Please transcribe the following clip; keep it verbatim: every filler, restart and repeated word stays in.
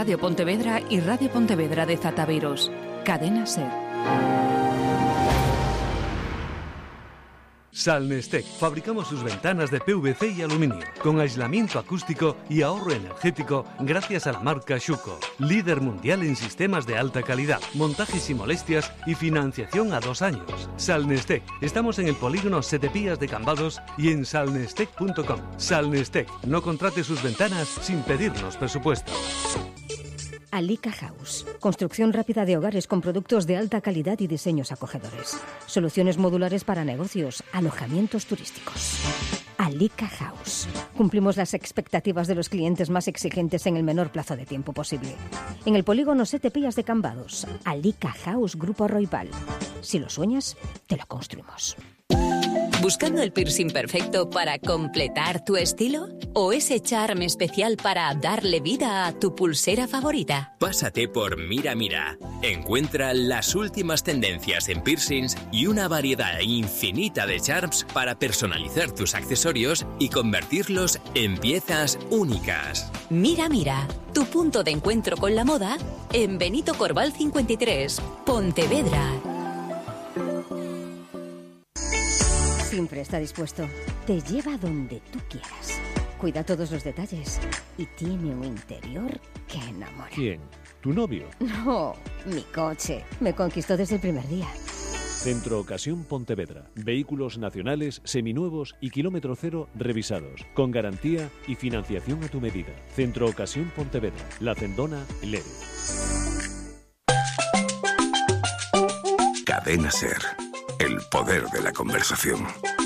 Radio Pontevedra y Radio Pontevedra de Zataviros. Cadena SER. Salnestec. Fabricamos sus ventanas de P V C y aluminio, con aislamiento acústico y ahorro energético gracias a la marca Schuco. Líder mundial en sistemas de alta calidad, montajes sin molestias y financiación a dos años. Salnestec. Estamos en el polígono Setepías de Cambados y en salnestec punto com. Salnestec. No contrate sus ventanas sin pedirnos presupuesto. Alica House. Construcción rápida de hogares con productos de alta calidad y diseños acogedores. Soluciones modulares para negocios, alojamientos turísticos. Alica House. Cumplimos las expectativas de los clientes más exigentes en el menor plazo de tiempo posible. En el polígono Setepías de Cambados. Alica House Grupo Roipal. Si lo sueñas, te lo construimos. ¿Buscando el piercing perfecto para completar tu estilo? ¿O ese charme especial para darle vida a tu pulsera favorita? Pásate por Mira Mira. Encuentra las últimas tendencias en piercings y una variedad infinita de charms para personalizar tus accesorios y convertirlos en piezas únicas. Mira Mira, tu punto de encuentro con la moda en Benito Corval cincuenta y tres, Pontevedra. Siempre está dispuesto. Te lleva donde tú quieras. Cuida todos los detalles. Y tiene un interior que enamora. ¿Quién? ¿Tu novio? No, mi coche. Me conquistó desde el primer día. Centro Ocasión Pontevedra. Vehículos nacionales, seminuevos y kilómetro cero revisados. Con garantía y financiación a tu medida. Centro Ocasión Pontevedra. La Cendona, Lere. Cadena SER. El poder de la conversación.